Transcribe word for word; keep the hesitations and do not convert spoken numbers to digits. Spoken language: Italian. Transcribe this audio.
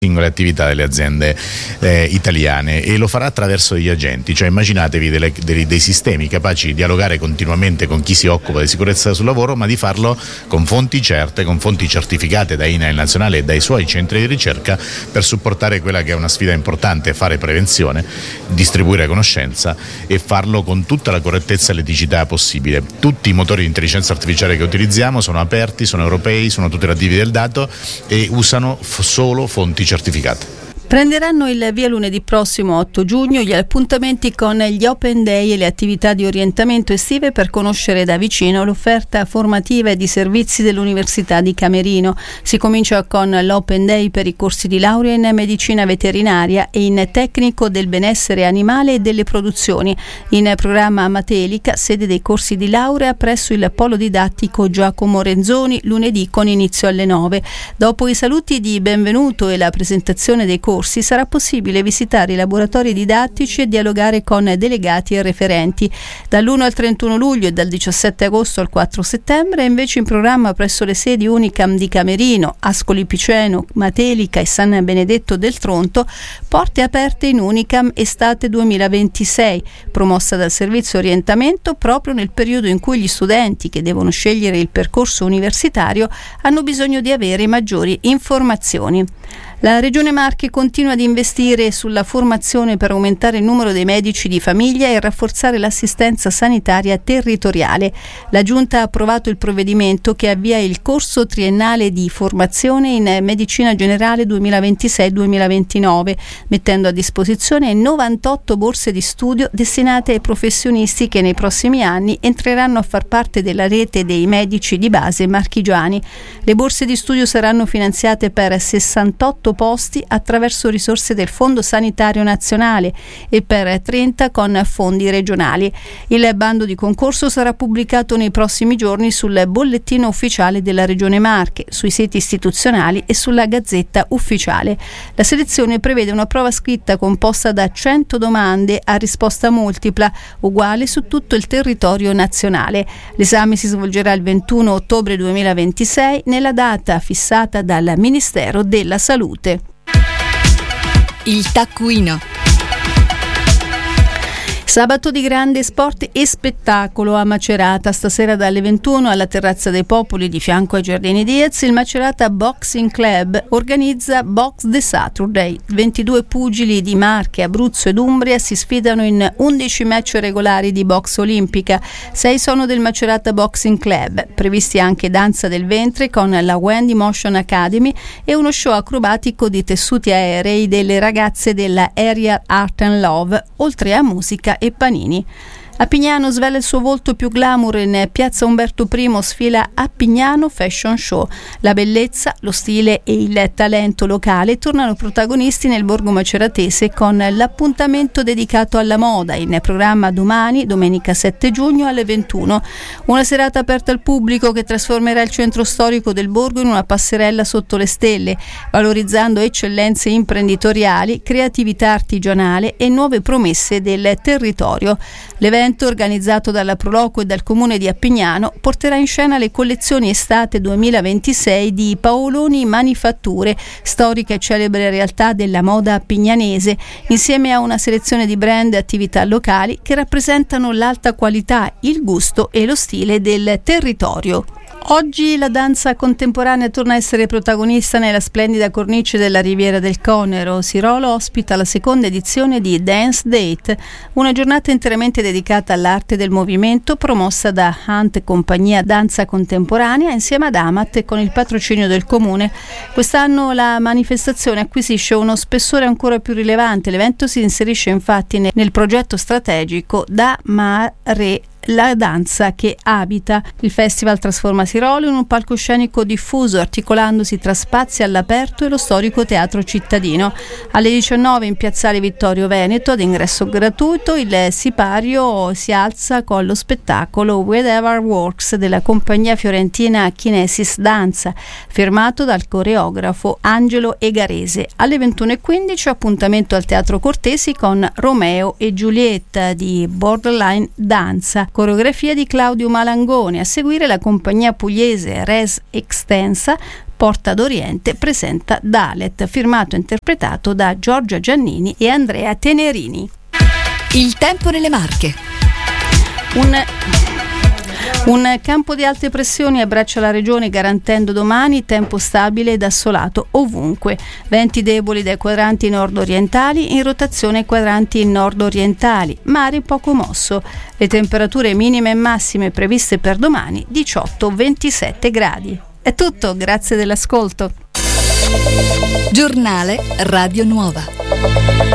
singole attività delle aziende eh, italiane, e lo farà attraverso degli agenti, cioè immaginatevi delle, dei, dei sistemi capaci di dialogare continuamente con chi si occupa di sicurezza sul lavoro, ma di farlo con fonti certe, con fonti certificate da I N A I nazionale e dai suoi centri di ricerca, per supportare quella che è una sfida importante: fare prevenzione, distribuire conoscenza e farlo con tutta la correttezza e l'eticità possibile. Tutti i motori di intelligenza artificiale che utilizziamo sono aperti, sono europei, sono tutelativi del dato e usano f- solo fonti certificate. Prenderanno il via lunedì prossimo otto giugno gli appuntamenti con gli Open Day e le attività di orientamento estive per conoscere da vicino l'offerta formativa e di servizi dell'Università di Camerino. Si comincia con l'Open Day per i corsi di laurea in medicina veterinaria e in tecnico del benessere animale e delle produzioni. In programma Matelica, sede dei corsi di laurea presso il polo didattico Giacomo Renzoni, lunedì con inizio alle nove. Dopo i saluti di benvenuto e la presentazione dei corsi, sarà possibile visitare i laboratori didattici e dialogare con delegati e referenti. Dall'primo al trentuno luglio e dal diciassette agosto al quattro settembre è invece in programma presso le sedi Unicam di Camerino, Ascoli Piceno, Matelica e San Benedetto del Tronto, porte aperte in Unicam estate duemilaventisei, promossa dal servizio orientamento proprio nel periodo in cui gli studenti che devono scegliere il percorso universitario hanno bisogno di avere maggiori informazioni. La Regione Marche continua ad investire sulla formazione per aumentare il numero dei medici di famiglia e rafforzare l'assistenza sanitaria territoriale. La Giunta ha approvato il provvedimento che avvia il corso triennale di formazione in medicina generale duemilaventisei duemilaventinove, mettendo a disposizione novantotto borse di studio destinate ai professionisti che nei prossimi anni entreranno a far parte della rete dei medici di base marchigiani. Le borse di studio saranno finanziate per sessantotto posti attraverso risorse del Fondo Sanitario Nazionale e per trenta con fondi regionali. Il bando di concorso sarà pubblicato nei prossimi giorni sul bollettino ufficiale della Regione Marche, sui siti istituzionali e sulla Gazzetta Ufficiale. La selezione prevede una prova scritta composta da cento domande a risposta multipla, uguale su tutto il territorio nazionale. L'esame si svolgerà il ventuno ottobre duemilaventisei nella data fissata dal Ministero della Salute. Il taccuino. Sabato di grande sport e spettacolo a Macerata. Stasera dalle ventuno alla Terrazza dei Popoli, di fianco ai Giardini Diez, il Macerata Boxing Club organizza Box the Saturday. ventidue pugili di Marche, Abruzzo ed Umbria si sfidano in undici match regolari di box olimpica. sei sono del Macerata Boxing Club. Previsti anche danza del ventre con la Wendy Motion Academy e uno show acrobatico di tessuti aerei delle ragazze della Aerial Art and Love, oltre a musica e panini. A Pignano svela il suo volto più glamour. In piazza Umberto I sfila a Pignano Fashion Show. La bellezza, lo stile e il talento locale tornano protagonisti nel borgo maceratese con l'appuntamento dedicato alla moda, in programma domani, domenica sette giugno alle ventuno. Una serata aperta al pubblico che trasformerà il centro storico del borgo in una passerella sotto le stelle, valorizzando eccellenze imprenditoriali, creatività artigianale e nuove promesse del territorio. L'evento, organizzato dalla Proloco e dal Comune di Appignano, porterà in scena le collezioni estate duemilaventisei di Paoloni Manifatture, storica e celebre realtà della moda appignanese, insieme a una selezione di brand e attività locali che rappresentano l'alta qualità, il gusto e lo stile del territorio. Oggi la danza contemporanea torna a essere protagonista nella splendida cornice della Riviera del Conero. Sirolo ospita la seconda edizione di Dance Date, una giornata interamente dedicata all'arte del movimento promossa da Hunt Compagnia Danza Contemporanea insieme ad Amat e con il patrocinio del Comune. Quest'anno la manifestazione acquisisce uno spessore ancora più rilevante. L'evento si inserisce infatti nel, nel progetto strategico Da Mare la danza che abita. Il festival trasforma Sirolo in un palcoscenico diffuso, articolandosi tra spazi all'aperto e lo storico teatro cittadino. Alle diciannove in piazzale Vittorio Veneto, ad ingresso gratuito, il sipario si alza con lo spettacolo Whatever Works della compagnia fiorentina Kinesis Danza, firmato dal coreografo Angelo Egarese. Alle ventuno e quindici appuntamento al Teatro Cortesi con Romeo e Giulietta di Borderline Danza, coreografia di Claudio Malangone. A seguire la compagnia pugliese Res Extensa Porta d'Oriente presenta Dalet, firmato e interpretato da Giorgia Giannini e Andrea Tenerini. Il tempo nelle Marche. Un Un campo di alte pressioni abbraccia la regione garantendo domani tempo stabile ed assolato ovunque. Venti deboli dai quadranti nord-orientali in rotazione ai quadranti nord-orientali, mare poco mosso. Le temperature minime e massime previste per domani diciotto ventisette gradi. È tutto, grazie dell'ascolto. Giornale Radio Nuova.